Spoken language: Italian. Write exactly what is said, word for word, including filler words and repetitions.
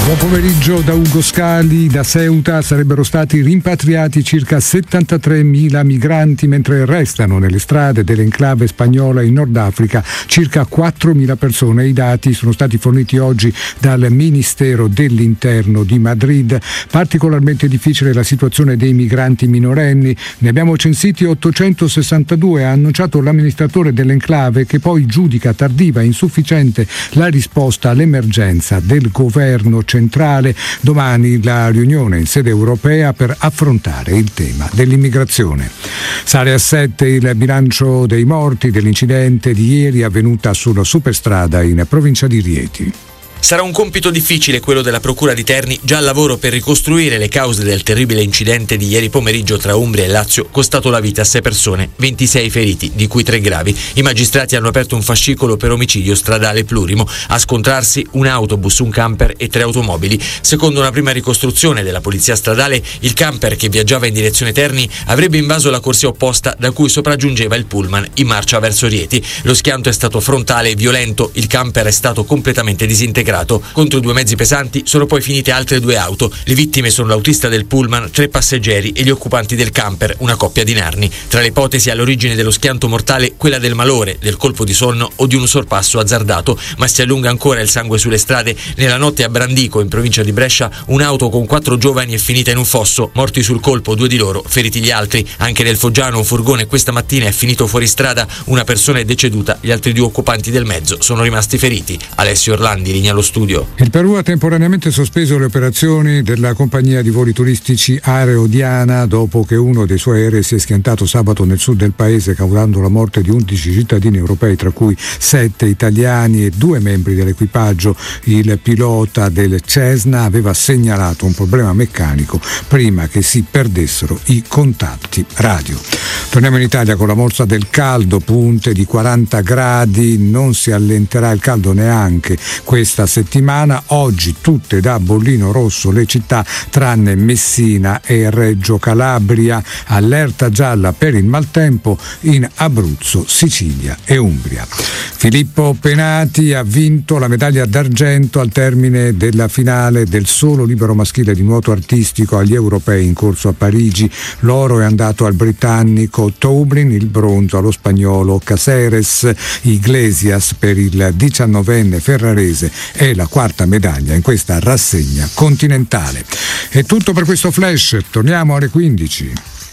Buon pomeriggio da Ugo Scali. Da Ceuta sarebbero stati rimpatriati circa settantatremila migranti, mentre restano nelle strade dell'enclave spagnola in Nord Africa circa quattromila persone. I dati sono stati forniti oggi dal Ministero dell'Interno di Madrid. Particolarmente difficile la situazione dei migranti minorenni. Ne abbiamo censiti ottocentosessantadue, ha annunciato l'amministratore dell'enclave, che poi giudica tardiva e insufficiente la risposta all'emergenza del governo centrale. Domani la riunione in sede europea per affrontare il tema dell'immigrazione. Sale a sette il bilancio dei morti dell'incidente di ieri avvenuta sulla superstrada in provincia di Rieti. Sarà un compito difficile quello della Procura di Terni, già al lavoro per ricostruire le cause del terribile incidente di ieri pomeriggio tra Umbria e Lazio, costato la vita a sei persone, ventisei feriti, di cui tre gravi. I magistrati hanno aperto un fascicolo per omicidio stradale plurimo. A scontrarsi un autobus, un camper e tre automobili. Secondo una prima ricostruzione della polizia stradale, il camper che viaggiava in direzione Terni avrebbe invaso la corsia opposta da cui sopraggiungeva il pullman in marcia verso Rieti. Lo schianto è stato frontale e violento, il camper è stato completamente disintegrato. Contro due mezzi pesanti sono poi finite altre due auto. Le vittime sono l'autista del pullman, tre passeggeri e gli occupanti del camper, una coppia di narni. Tra le ipotesi all'origine dello schianto mortale quella del malore, del colpo di sonno o di un sorpasso azzardato, ma si allunga ancora il sangue sulle strade. Nella notte a Brandico, in provincia di Brescia, un'auto con quattro giovani è finita in un fosso, morti sul colpo due di loro, feriti gli altri. Anche nel Foggiano un furgone questa mattina è finito fuori strada, una persona è deceduta, gli altri due occupanti del mezzo sono rimasti feriti. Alessio Orlandi, linea allo studio. Il Perù ha temporaneamente sospeso le operazioni della compagnia di voli turistici Aerodiana dopo che uno dei suoi aerei si è schiantato sabato nel sud del paese, causando la morte di undici cittadini europei, tra cui sette italiani e due membri dell'equipaggio. Il pilota del Cessna aveva segnalato un problema meccanico prima che si perdessero i contatti radio. Torniamo in Italia con la morsa del caldo, punte di quaranta gradi, non si allenterà il caldo neanche questa settimana. Oggi tutte da bollino rosso le città tranne Messina e Reggio Calabria. Allerta gialla per il maltempo in Abruzzo, Sicilia e Umbria. Filippo Penati ha vinto la medaglia d'argento al termine della finale del solo libero maschile di nuoto artistico agli europei in corso a Parigi. L'oro è andato al britannico Tobin, il bronzo allo spagnolo Caceres. Iglesias per il diciannovenne ferrarese è la quarta medaglia in questa rassegna continentale. È tutto per questo flash, torniamo alle quindici.